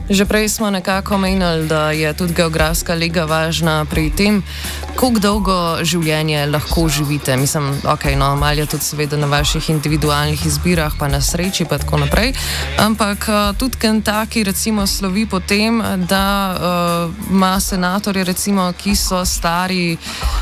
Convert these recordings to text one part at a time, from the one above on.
Že prej smo nekako omenili, da je tudi geografska lega važna pri tem, koliko dolgo življenje lahko živite. Mislim, malo je tudi seveda na vaših individualnih izbirah, pa na sreči, pa tako naprej. Ampak tudi Kentucky recimo slovi po tem, da ima senatorje recimo, ki so stari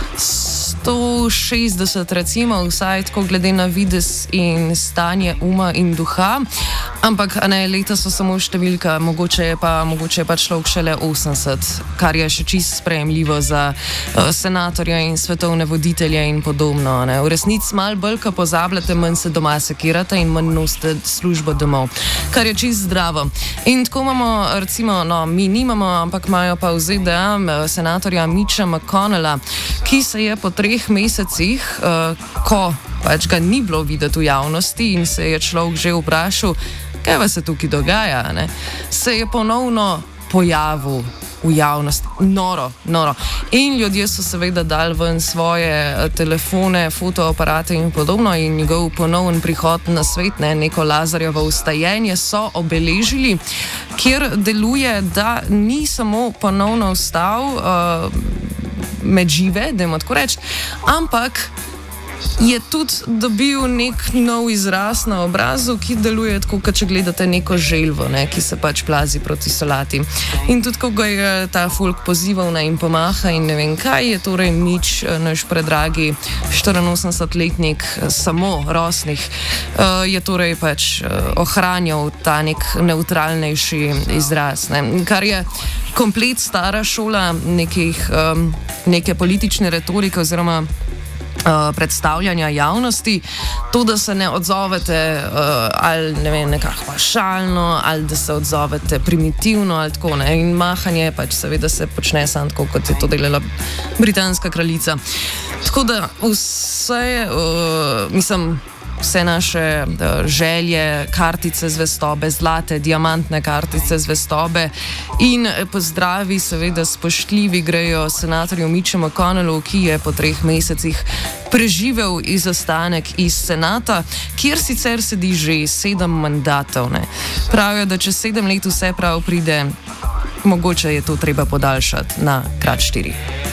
160, recimo, vsaj tako glede na videz in stanje uma in duha. Ampak leta so samo številka, mogoče je pa človek šele 80, kar je še čisto sprejemljivo za senatorja in svetovne voditelje in podobno. Ne. V resnici malo bolj, ko pozabljate, manj se doma sekirate in manj nosite službo domov, kar je čisto zdravo. In tako imamo, recimo, mi nimamo, ampak imajo pa v ZDA senatorja Mitcha McConnella, ki se je po 3 mesecih, ko pač ga ni bilo videti v javnosti in se je človek že vprašal, kaj pa se tukaj dogaja, ne? Se je ponovno pojavil v javnosti. Noro. In ljudje so seveda dali ven svoje telefone, fotoaparate in podobno in njegov ponoven prihod na svet, neko Lazarjevo vstajenje so obeležili, kjer deluje, da ni samo ponovno vstal med žive, dajmo tako reči, ampak je tudi dobil nek nov izraz na obrazu, ki deluje tako, kot če gledate neko želvo, ki se pač plazi proti solati. In tudi, ko ga je ta folk pozival in pomaha in ne vem kaj, je torej Mitch, naš predragi 84-letnik, samo rosnih, je torej pač ohranjal ta nek neutralnejši izraz, kar je komplet stara šola neke politične retorike oziroma predstavljanja javnosti, to, da se ne odzovete ali ne vem, nekako pašalno, ali da se odzovete primitivno ali tako, ne. In mahanje pač seveda se počne samo tako, kot je to delala britanska kraljica. Tako da vse naše želje, kartice zvestobe, zlate, diamantne kartice zvestobe in pozdravi seveda spoštljivi grejo senatorju Mitchu McConnellu, ki je po 3 mesecih preživel izostanek iz senata, kjer sicer sedi že 7 mandatov. Ne. Pravijo, da če 7 let vse prav pride, mogoče je to treba podaljšati na krat 4.